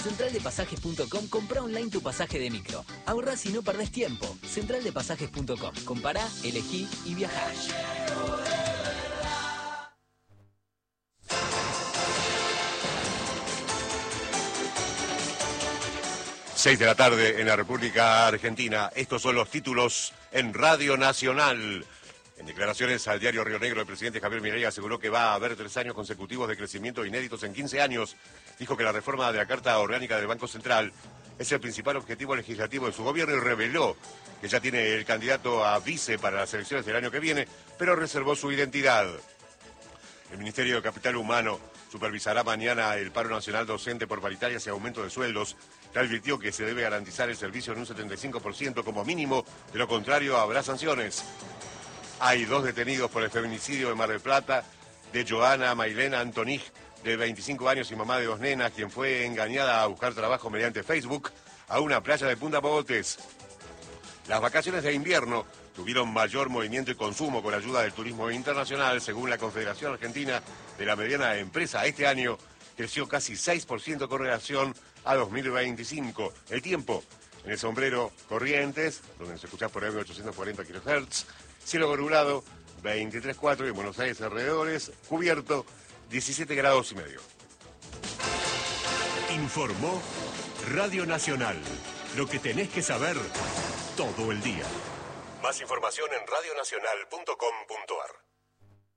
centraldepasajes.com, compra online tu pasaje de micro. Ahorrás y no perdés tiempo. Centraldepasajes.com. Compará, elegí y viajá. 6 de la tarde en la República Argentina. Estos son los títulos en Radio Nacional. En declaraciones al diario Río Negro, el presidente Javier Milei aseguró que va a haber 3 años consecutivos de crecimiento inéditos en 15 años. Dijo que la reforma de la Carta Orgánica del Banco Central es el principal objetivo legislativo de su gobierno y reveló que ya tiene el candidato a vice para las elecciones del año que viene, pero reservó su identidad. El Ministerio de Capital Humano supervisará mañana el paro nacional docente por paritarias y aumento de sueldos. Ya advirtió que se debe garantizar el servicio en un 75% como mínimo, de lo contrario habrá sanciones. Hay 2 detenidos por el feminicidio de Mar del Plata de Joana Mailena Antonij, de 25 años y mamá de 2 nenas, quien fue engañada a buscar trabajo mediante Facebook a una playa de Punta Mogotes. Las vacaciones de invierno tuvieron mayor movimiento y consumo con la ayuda del turismo internacional, según la Confederación Argentina de la Mediana Empresa. Este año creció casi 6% con relación a 2025. El tiempo en el sombrero Corrientes, donde se escucha por M840 kHz, cielo nublado 23,4 y en Buenos Aires alrededores, cubierto 17 grados y medio. Informó Radio Nacional. Lo que tenés que saber todo el día. Más información en radionacional.com.ar.